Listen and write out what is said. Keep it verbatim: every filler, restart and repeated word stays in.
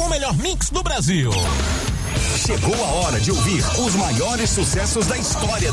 o melhor mix do Brasil. Chegou a hora de ouvir os maiores sucessos da história